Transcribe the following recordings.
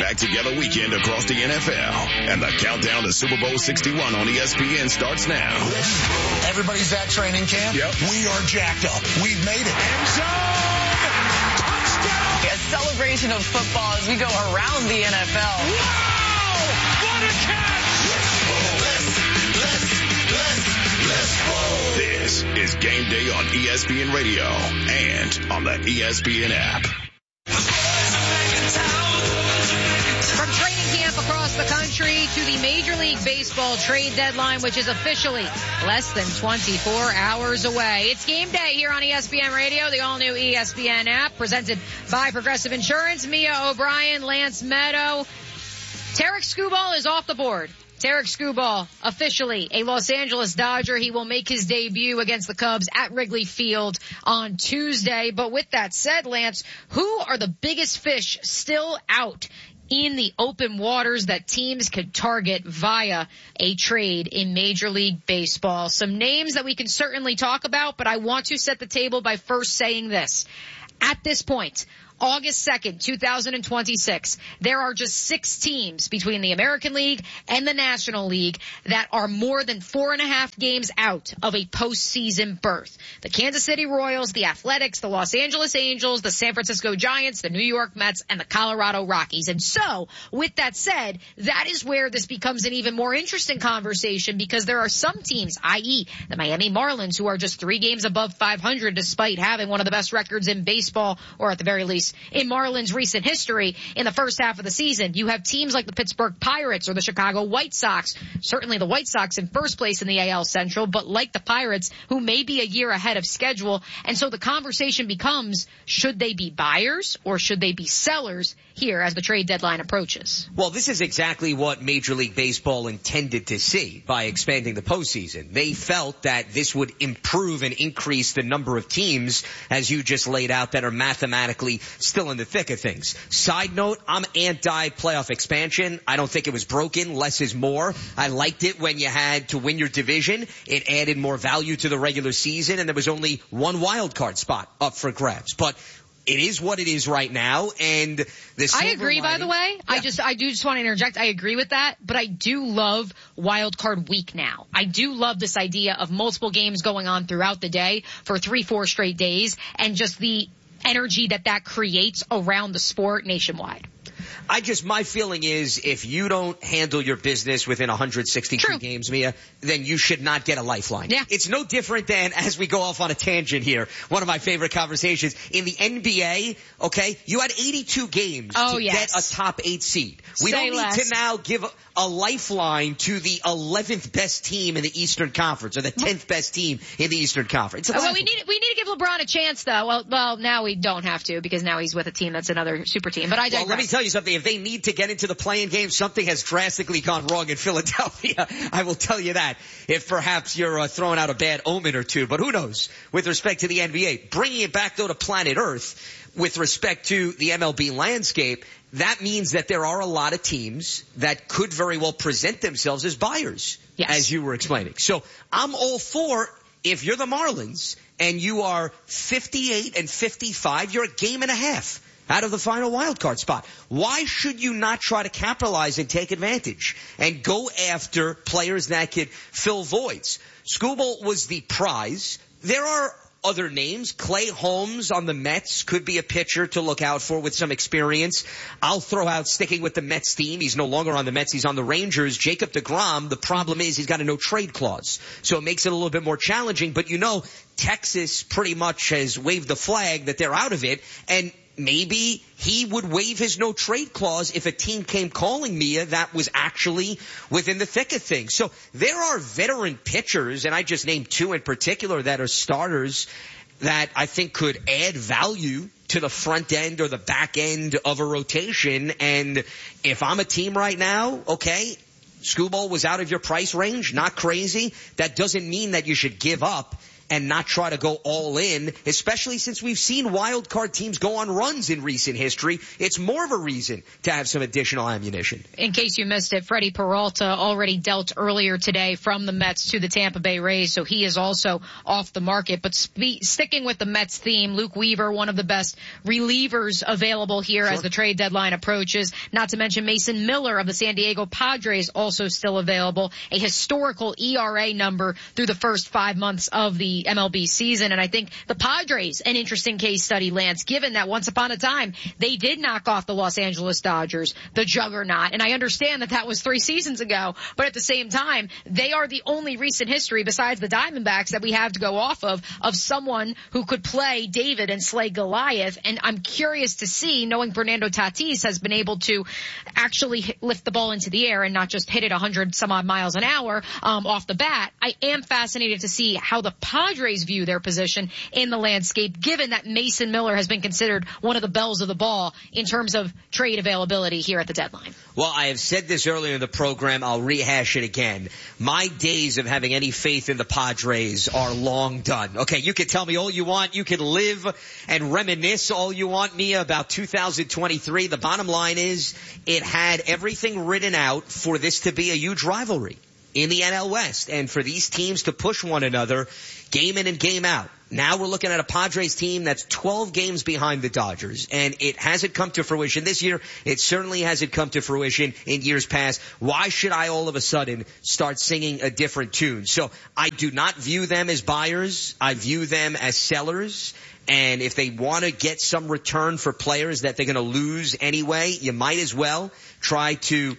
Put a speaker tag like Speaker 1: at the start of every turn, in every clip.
Speaker 1: back-together weekend across the NFL. And the countdown to Super Bowl 61 on ESPN starts now.
Speaker 2: Everybody's at training camp.
Speaker 1: Yep.
Speaker 2: We are jacked up. We've made it.
Speaker 3: End zone! Touchdown!
Speaker 4: A celebration of football as we go around the NFL.
Speaker 3: Wow! What a catch!
Speaker 1: This is Game Day on ESPN Radio and on the ESPN app.
Speaker 5: From training camp across the country to the Major League Baseball trade deadline, which is officially less than 24 hours away. It's Game Day here on ESPN Radio, the all-new ESPN app, presented by Progressive Insurance. Mia O'Brien, Lance Meadow. Tarik Skubal is off the board. Tarik Skubal, officially a Los Angeles Dodger. He will make his debut against the Cubs at Wrigley Field on Tuesday. But with that said, Lance, who are the biggest fish still out in the open waters that teams could target via a trade in Major League Baseball? Some names that we can certainly talk about, but I want to set the table by first saying this. At this point, August 2nd, 2026, there are just 6 teams between the American League and the National League that are more than 4.5 games out of a postseason berth. The Kansas City Royals, the Athletics, the Los Angeles Angels, the San Francisco Giants, the New York Mets, and the Colorado Rockies. And so, with that said, that is where this becomes an even more interesting conversation, because there are some teams, i.e. the Miami Marlins, who are just 3 games above 500 despite having one of the best records in baseball, or at the very least in Marlins recent history in the first half of the season. You have teams like the Pittsburgh Pirates or the Chicago White Sox, certainly the White Sox in first place in the AL Central, but like the Pirates, who may be a year ahead of schedule. And so the conversation becomes, should they be buyers or should they be sellers here as the trade deadline approaches?
Speaker 6: Well, this is exactly what Major League Baseball intended to see by expanding the postseason. They felt that this would improve and increase the number of teams, as you just laid out, that are mathematically still in the thick of things. Side note, I'm anti-playoff expansion. I don't think it was broken. Less is more. I liked it when you had to win your division. It added more value to the regular season, and there was only one wild card spot up for grabs. But it is what it is right now, and
Speaker 5: I agree, by the way. Yeah. I do just want to interject. I agree with that, but I do love wild card week now. I do love this idea of multiple games going on throughout the day for 3-4 straight days, and just the energy that creates around the sport nationwide.
Speaker 6: My feeling is, if you don't handle your business within 162 games, Mia, then you should not get a lifeline.
Speaker 5: Yeah.
Speaker 6: It's no different than, as we go off on a tangent here, one of my favorite conversations, in the NBA, okay, you had 82 games to get a top 8 seed. We don't need to now give a lifeline to the 11th best team in the Eastern Conference or the 10th best team in the Eastern Conference.
Speaker 5: Well, we need to give LeBron a chance, though. Well, now we don't have to, because now he's with a team that's another super team. But I digress.
Speaker 6: Well, let me tell you something. If they need to get into the play-in game, something has drastically gone wrong in Philadelphia. I will tell you that. If perhaps you're throwing out a bad omen or two, but who knows with respect to the NBA. Bringing it back, though, to planet Earth with respect to the MLB landscape, that means that there are a lot of teams that could very well present themselves as buyers, as you were explaining. So I'm all for, if you're the Marlins and you are 58 and 55, you're a game and a half out of the final wild card spot. Why should you not try to capitalize and take advantage and go after players that could fill voids? Skubal was the prize. There are other names. Clay Holmes on the Mets could be a pitcher to look out for with some experience. I'll throw out, sticking with the Mets theme, he's no longer on the Mets, he's on the Rangers, Jacob deGrom. The problem is he's got a no-trade clause, so it makes it a little bit more challenging. But Texas pretty much has waved the flag that they're out of it, and maybe he would waive his no-trade clause if a team came calling Mia that was actually within the thick of things. So there are veteran pitchers, and I just named 2 in particular that are starters that I think could add value to the front end or the back end of a rotation. And if I'm a team right now, okay, Skubal was out of your price range, not crazy. That doesn't mean that you should give up and not try to go all in, especially since we've seen wild card teams go on runs in recent history. It's more of a reason to have some additional ammunition.
Speaker 5: In case you missed it, Freddie Peralta already dealt earlier today from the Mets to the Tampa Bay Rays, so he is also off the market. But sticking with the Mets theme, Luke Weaver, one of the best relievers available here as the trade deadline approaches. Not to mention Mason Miller of the San Diego Padres, also still available. A historical ERA number through the first 5 months of the MLB season. And I think the Padres, an interesting case study, Lance, given that once upon a time they did knock off the Los Angeles Dodgers, the juggernaut. And I understand that that was 3 seasons ago, but at the same time, they are the only recent history besides the Diamondbacks that we have to go off of someone who could play David and slay Goliath. And I'm curious to see, knowing Fernando Tatis has been able to actually lift the ball into the air and not just hit it 100 some odd miles an hour off the bat. I am fascinated to see how the Padres view their position in the landscape, given that Mason Miller has been considered one of the bells of the ball in terms of trade availability here at the deadline.
Speaker 6: Well, I have said this earlier in the program. I'll rehash it again. My days of having any faith in the Padres are long done. Okay, you can tell me all you want. You can live and reminisce all you want, Mia, about 2023. The bottom line is it had everything written out for this to be a huge rivalry in the NL West and for these teams to push one another game in and game out. Now we're looking at a Padres team that's 12 games behind the Dodgers, and it hasn't come to fruition this year. It certainly hasn't come to fruition in years past. Why should I all of a sudden start singing a different tune? So I do not view them as buyers. I view them as sellers. And if they want to get some return for players that they're going to lose anyway, you might as well try to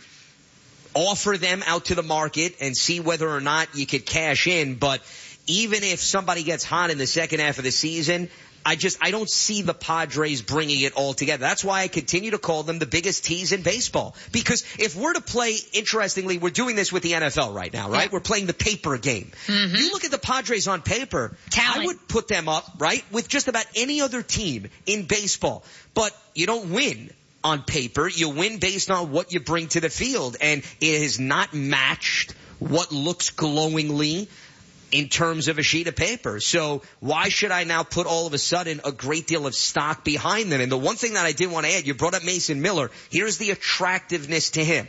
Speaker 6: offer them out to the market and see whether or not you could cash in. But even if somebody gets hot in the second half of the season, I don't see the Padres bringing it all together. That's why I continue to call them the biggest tease in baseball. Because if we're to play, interestingly, we're doing this with the NFL right now, right? Yeah. We're playing the paper game. Mm-hmm. You look at the Padres on paper, talent. I would put them up, right, with just about any other team in baseball. But you don't win on paper. You win based on what you bring to the field. And it has not matched what looks glowingly in terms of a sheet of paper. So why should I now put all of a sudden a great deal of stock behind them? And the one thing that I did want to add, you brought up Mason Miller. Here's the attractiveness to him.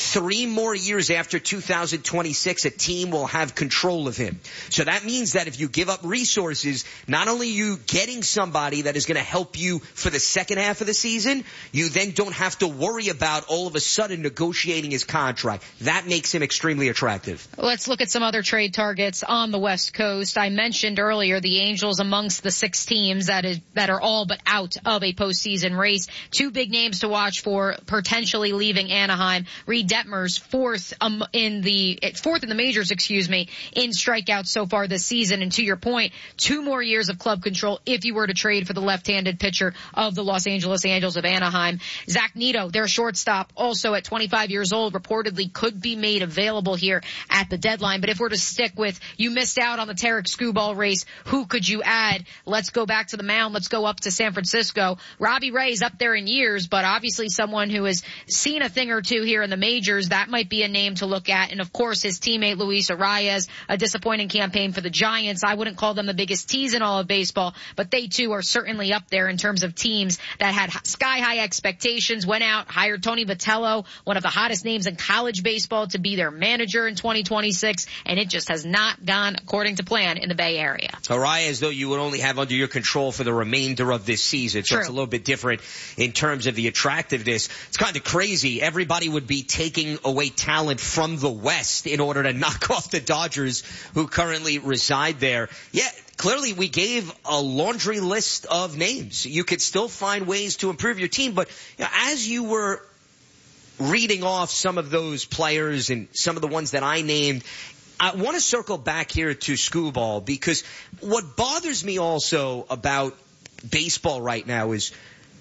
Speaker 6: 3 more years after 2026, a team will have control of him. So that means that if you give up resources, not only are you getting somebody that is going to help you for the second half of the season, you then don't have to worry about all of a sudden negotiating his contract. That makes him extremely attractive.
Speaker 5: Let's look at some other trade targets on the West Coast. I mentioned earlier the Angels amongst the 6 teams that are all but out of a postseason race. 2 big names to watch for potentially leaving Anaheim. Reed Detmers fourth in the majors, in strikeouts so far this season. And to your point, 2 more years of club control if you were to trade for the left-handed pitcher of the Los Angeles Angels of Anaheim. Zach Neto, their shortstop, also at 25 years old, reportedly could be made available here at the deadline. But if we're to stick with, you missed out on the Tarek Skubal race, who could you add? Let's go back to the mound. Let's go up to San Francisco. Robbie Ray's up there in years, but obviously someone who has seen a thing or two here in the majors. That might be a name to look at. And of course, his teammate Luis Arias, a disappointing campaign for the Giants. I wouldn't call them the biggest tease in all of baseball, but they too are certainly up there in terms of teams that had sky-high expectations, went out, hired Tony Vitello, one of the hottest names in college baseball, to be their manager in 2026, and it just has not gone according to plan in the Bay Area.
Speaker 6: Arias, though, you would only have under your control for the remainder of this season, so It's a little bit different in terms of the attractiveness. It's kind of crazy. Everybody would be taking away talent from the West in order to knock off the Dodgers who currently reside there. Yeah, clearly we gave a laundry list of names. You could still find ways to improve your team, but as you were reading off some of those players and some of the ones that I named, I want to circle back here to Skubal, because what bothers me also about baseball right now is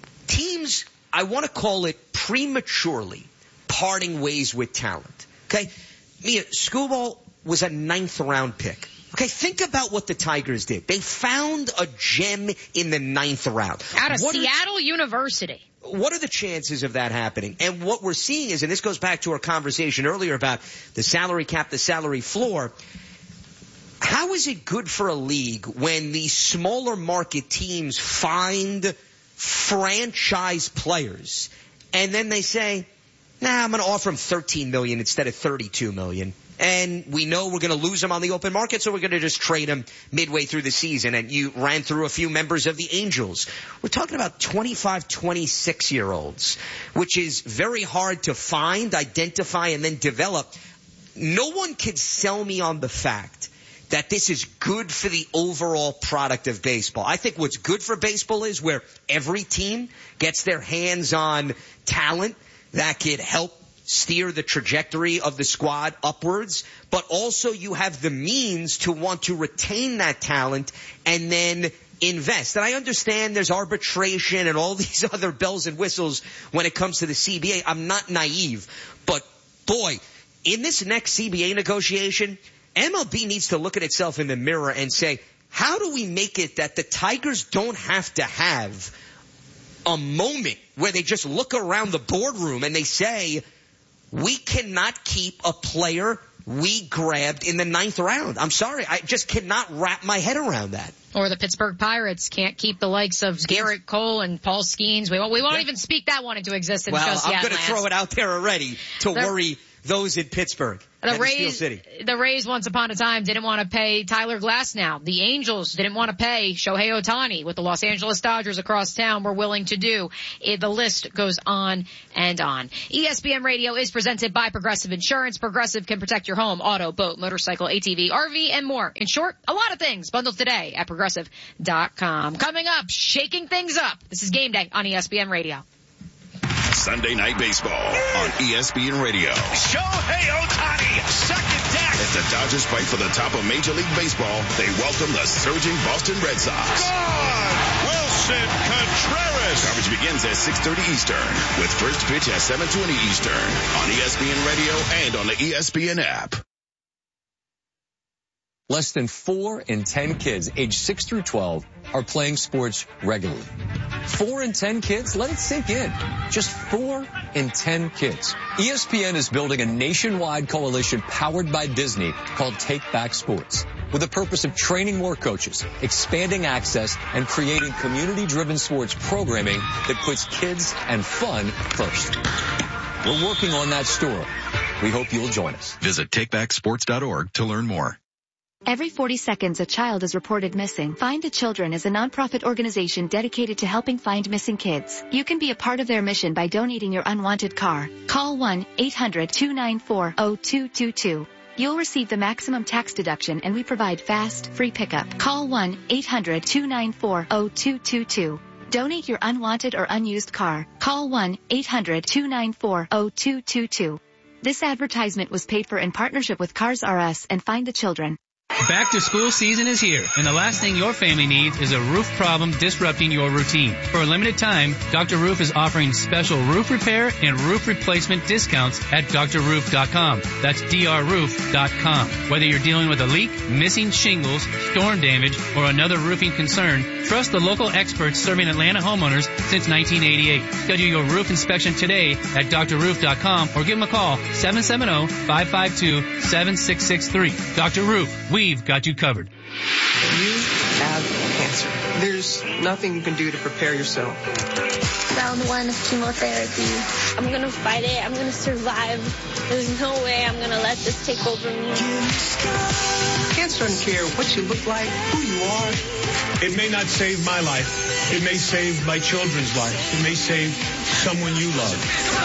Speaker 6: teams, I want to call it prematurely, parting ways with talent. Okay? Mia, Skubal was a 9th round pick. Okay, think about what the Tigers did. They found a gem in the 9th round.
Speaker 5: Out of Seattle University.
Speaker 6: What are the chances of that happening? And what we're seeing is, and this goes back to our conversation earlier about the salary cap, the salary floor, how is it good for a league when the smaller market teams find franchise players and then they say, nah, I'm going to offer them $13 million instead of $32 million. And we know we're going to lose them on the open market, so we're going to just trade them midway through the season. And you ran through a few members of the Angels. We're talking about 25, 26-year-olds, which is very hard to find, identify, and then develop. No one can sell me on the fact that this is good for the overall product of baseball. I think what's good for baseball is where every team gets their hands on talent that could help steer the trajectory of the squad upwards, but also you have the means to want to retain that talent and then invest. And I understand there's arbitration and all these other bells and whistles when it comes to the CBA. I'm not naive, but boy, in this next CBA negotiation, MLB needs to look at itself in the mirror and say, how do we make it that the Tigers don't have to have a moment where they just look around the boardroom and they say, we cannot keep a player we grabbed in the 9th round. I'm sorry. I just cannot wrap my head around that.
Speaker 5: Or the Pittsburgh Pirates can't keep the likes of Garrett Cole and Paul Skeens. We won't even speak that one into existence.
Speaker 6: Well, I'm going to throw it out there already to worry those in Pittsburgh. The Rays once upon a time didn't want to pay Tyler Glasnow. The Angels didn't want to pay Shohei Ohtani. What the Los Angeles Dodgers across town were willing to do. The list goes on and on. ESPN Radio is presented by Progressive Insurance. Progressive can protect your home, auto, boat, motorcycle, ATV, RV, and more. In short, a lot of things bundled today at Progressive.com. Coming up, shaking things up. This is Game Day on ESPN Radio.
Speaker 1: Sunday Night Baseball on ESPN Radio.
Speaker 3: Shohei Ohtani, second deck.
Speaker 1: As the Dodgers fight for the top of Major League Baseball, they welcome the surging Boston Red Sox.
Speaker 3: Gone! Wilson Contreras.
Speaker 1: Coverage begins at 6:30 Eastern with first pitch at 7:20 Eastern on ESPN Radio and on the ESPN app.
Speaker 7: Less than 4 in 10 kids aged 6 through 12 are playing sports regularly. 4 in 10 kids? Let it sink in. Just 4 in 10 kids. ESPN is building a nationwide coalition powered by Disney called Take Back Sports, with the purpose of training more coaches, expanding access, and creating community-driven sports programming that puts kids and fun first. We're working on that story. We hope you'll join us.
Speaker 1: Visit takebacksports.org to learn more.
Speaker 8: Every 40 seconds a child is reported missing. Find the Children is a nonprofit organization dedicated to helping find missing kids. You can be a part of their mission by donating your unwanted car. Call 1-800-294-0222. You'll receive the maximum tax deduction and we provide fast, free pickup. Call 1-800-294-0222. Donate your unwanted or unused car. Call 1-800-294-0222. This advertisement was paid for in partnership with Cars R Us and Find the Children.
Speaker 9: Back to school season is here, and the last thing your family needs is a roof problem disrupting your routine. For a limited time, Dr. Roof is offering special roof repair and roof replacement discounts at drroof.com. That's drroof.com. Whether you're dealing with a leak, missing shingles, storm damage, or another roofing concern, trust the local experts serving Atlanta homeowners since 1988. Schedule your roof inspection today at drroof.com or give them a call, 770-552-7663. Dr. Roof, we've got you covered.
Speaker 10: You have cancer. There's nothing you can do to prepare yourself.
Speaker 11: Round 1 of chemotherapy. I'm going to fight it. I'm going to survive. There's no way I'm going to let this take over me.
Speaker 10: Cancer doesn't care what you look like, who you are.
Speaker 12: It may not save my life. It may save my children's life. It may save someone you love.